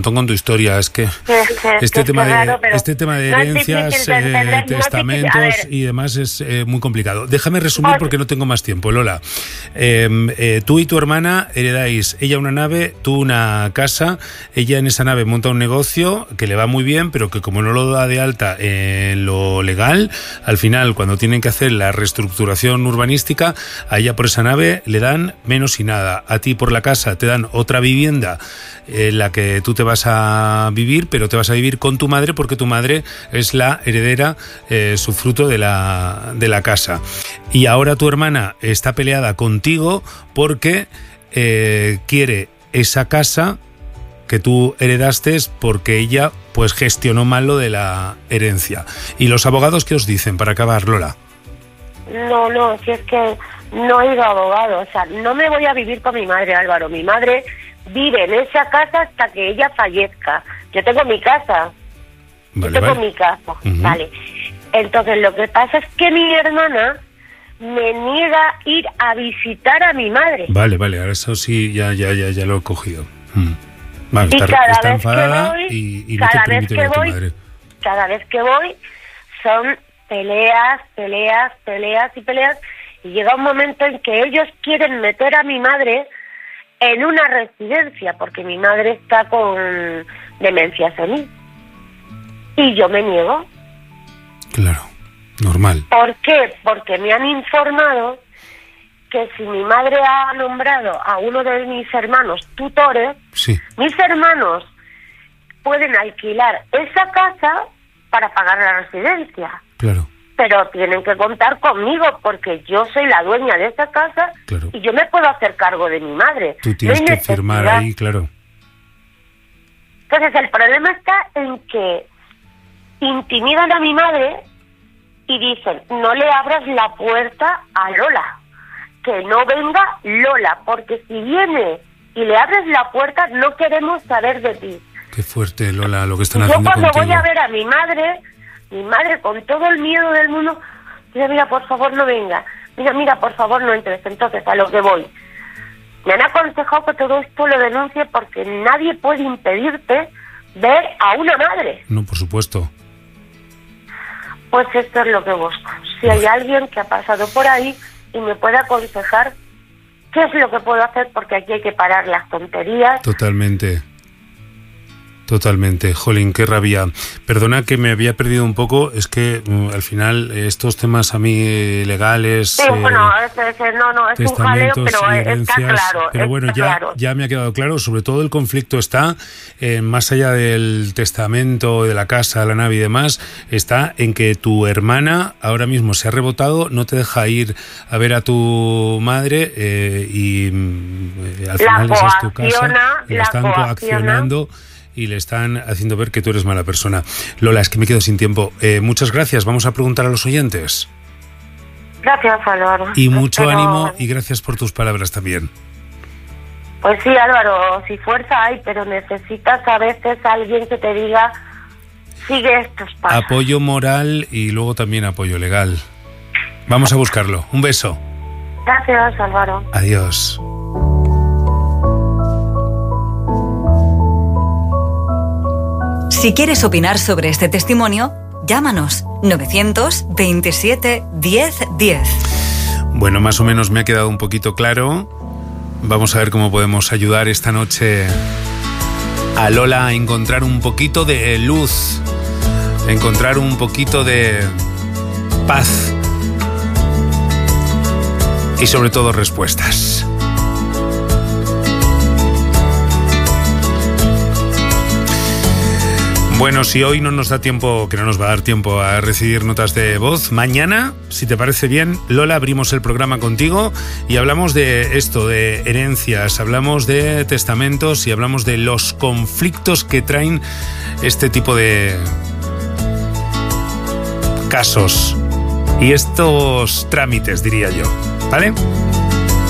con tu historia, es que este tema de herencias, testamentos y demás es muy complicado. Déjame resumir porque no tengo más tiempo, Lola. Tú y tu hermana heredáis, ella una nave, tú una casa, ella en esa nave monta un negocio que le va muy bien, pero que como no lo da de alta en lo legal, al final cuando tienen que hacer la reestructuración urbanística, a ella por esa nave le dan menos y nada. A ti por la casa te dan otra vivienda en la que tú te vas a vivir, pero te vas a vivir con tu madre porque tu madre es la heredera, su fruto de la casa. Y ahora tu hermana está peleada contigo porque quiere esa casa que tú heredaste porque ella pues gestionó mal lo de la herencia. ¿Y los abogados qué os dicen para acabar, Lola? No, si es que no he ido a abogado, o sea, no me voy a vivir con mi madre, Álvaro. Mi madre vive en esa casa hasta que ella fallezca. Yo tengo mi casa. Mi casa, Vale. Entonces lo que pasa es que mi hermana me niega ir a visitar a mi madre. Vale, ahora eso sí, ya lo he cogido. Vale, y está enfadada y no te permite ver a tu madre. Cada vez que voy son peleas, y llega un momento en que ellos quieren meter a mi madre en una residencia, porque mi madre está con demencia senil. Y yo me niego. Claro, normal. ¿Por qué? Porque me han informado que si mi madre ha nombrado a uno de mis hermanos tutores, sí, mis hermanos pueden alquilar esa casa para pagar la residencia. Claro. Pero tienen que contar conmigo porque yo soy la dueña de esa casa, claro, y yo me puedo hacer cargo de mi madre. Tú tienes que firmar ahí, claro. Entonces el problema está en que intimidan a mi madre y dicen, no le abras la puerta a Lola, que no venga Lola, porque si viene y le abres la puerta no queremos saber de ti. Qué fuerte, Lola, lo que están haciendo contigo. Yo cuando voy a ver a mi madre con todo el miedo del mundo, dice, mira, por favor no venga, mira, por favor no entres. Entonces, a lo que voy, me han aconsejado que todo esto lo denuncie porque nadie puede impedirte ver a una madre. No, por supuesto. Pues esto es lo que busco. Si hay alguien que ha pasado por ahí y me puede aconsejar qué es lo que puedo hacer, porque aquí hay que parar las tonterías. Totalmente, jolín, qué rabia. Perdona que me había perdido un poco, es que al final estos temas a mí legales, sí, bueno, es un jaleo, pero herencias, está claro. Pero bueno, ya me ha quedado claro, sobre todo el conflicto está, más allá del testamento, de la casa, la nave y demás, está en que tu hermana ahora mismo se ha rebotado, no te deja ir a ver a tu madre y al final esa es tu casa, la están coaccionando y le están haciendo ver que tú eres mala persona. Lola, es que me quedo sin tiempo. Muchas gracias. Vamos a preguntar a los oyentes. Gracias, Álvaro. Y mucho ánimo y gracias por tus palabras también. Pues sí, Álvaro, si fuerza hay, pero necesitas a veces a alguien que te diga, sigue estos pasos. Apoyo moral y luego también apoyo legal. Vamos a buscarlo. Un beso. Gracias, Álvaro. Adiós. Si quieres opinar sobre este testimonio, llámanos 927 10 10. Bueno, más o menos me ha quedado un poquito claro. Vamos a ver cómo podemos ayudar esta noche a Lola a encontrar un poquito de luz, a encontrar un poquito de paz y sobre todo respuestas. Bueno, si hoy no nos da tiempo, que no nos va a dar tiempo a recibir notas de voz, mañana, si te parece bien, Lola, abrimos el programa contigo y hablamos de esto, de herencias, hablamos de testamentos y hablamos de los conflictos que traen este tipo de casos y estos trámites, diría yo, ¿vale?